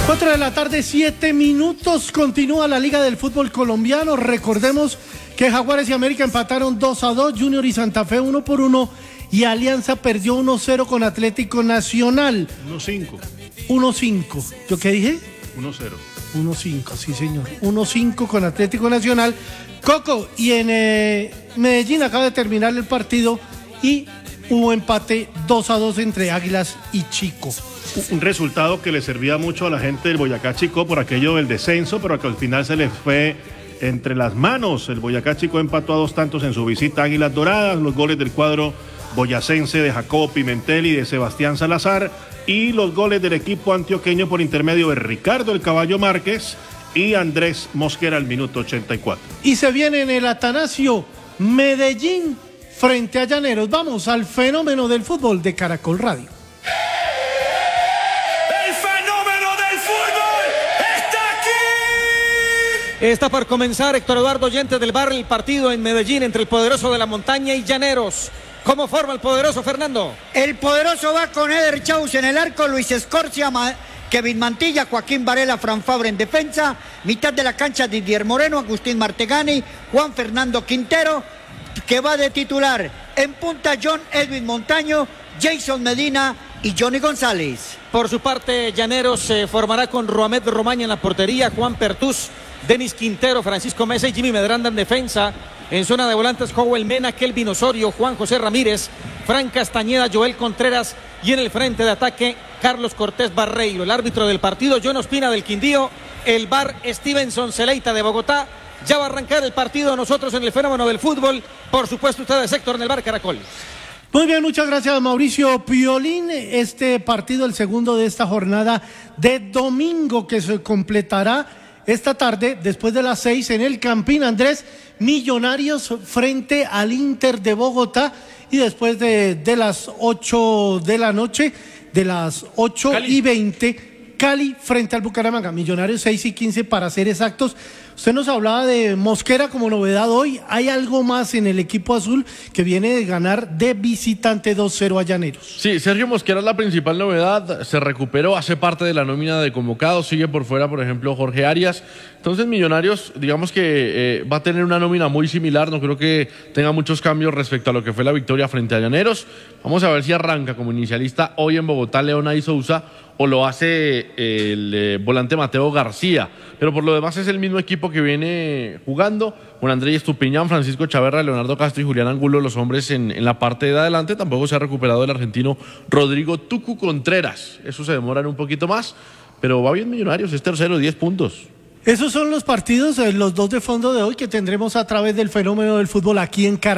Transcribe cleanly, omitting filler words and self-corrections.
4 de la tarde, 7 minutos, continúa la Liga del Fútbol Colombiano. Recordemos que Jaguares y América empataron 2-2, Junior y Santa Fe 1-1 y Alianza perdió 1-0 con Atlético Nacional. 1-5. 1-5. ¿Yo qué dije? 1-0. 1-5, sí señor. 1-5 con Atlético Nacional. Coco, y en Medellín acaba de terminar el partido y hubo empate 2-2 entre Águilas y Chico. Un resultado que le servía mucho a la gente del Boyacá Chico por aquello del descenso, pero que al final se les fue entre las manos. El Boyacá Chico empató a 2 tantos en su visita a Águilas Doradas. Los goles del cuadro boyacense de Jacobo Pimentel y de Sebastián Salazar, y los goles del equipo antioqueño por intermedio de Ricardo el Caballo Márquez y Andrés Mosquera al minuto 84. Y se viene en el Atanasio Medellín frente a Llaneros. Vamos al fenómeno del fútbol de Caracol Radio. Está por comenzar, Héctor Eduardo Oyentes del Bar, el partido en Medellín entre el Poderoso de la Montaña y Llaneros. ¿Cómo forma el Poderoso, Fernando? El Poderoso va con Eder Chaus en el arco, Luis Escorcia, Kevin Mantilla, Joaquín Varela, Fran Fabre en defensa, mitad de la cancha Didier Moreno, Agustín Martegani, Juan Fernando Quintero, que va de titular. En punta John Edwin Montaño, Jason Medina y Johnny González. Por su parte, Llaneros se formará con Roamed Romaña en la portería, Juan Pertús, Denis Quintero, Francisco Mesa y Jimmy Medranda en defensa. En zona de volantes, Joel Mena, Kelvin Osorio, Juan José Ramírez, Fran Castañeda, Joel Contreras, y en el frente de ataque, Carlos Cortés Barreiro. El árbitro del partido, John Ospina del Quindío. El VAR, Stevenson Celeita de Bogotá. Ya va a arrancar el partido, nosotros en el fenómeno del fútbol. Por supuesto, ustedes, Héctor, en el VAR Caracol. Muy bien, muchas gracias, Mauricio Piolín. Este partido, el segundo de esta jornada de domingo, que se completará esta tarde, después de las 6, en el Campín Andrés, Millonarios frente al Inter de Bogotá, y después de las 8 de la noche, de las 8:20, Cali frente al Bucaramanga. Millonarios 6:15 para ser exactos. Usted nos hablaba de Mosquera como novedad hoy. Hay algo más en el equipo azul, que viene de ganar de visitante 2-0 a Llaneros. Sí, Sergio Mosquera es la principal novedad. Se recuperó, hace parte de la nómina de convocados. Sigue por fuera, por ejemplo, Jorge Arias. Entonces Millonarios, digamos que va a tener una nómina muy similar. No creo que tenga muchos cambios respecto a lo que fue la victoria frente a Llaneros. Vamos a ver si arranca como inicialista hoy en Bogotá Leonay Sousa o lo hace el volante Mateo García. Pero por lo demás es el mismo equipo que viene jugando, con Andrés Estupiñán, Francisco Chaverra, Leonardo Castro y Julián Angulo, los hombres en la parte de adelante. Tampoco se ha recuperado el argentino Rodrigo Tucu Contreras. Eso se demora un poquito más, pero va bien Millonarios, es tercero, 10 puntos. Esos son los partidos, los dos de fondo de hoy, que tendremos a través del fenómeno del fútbol aquí en Caracol.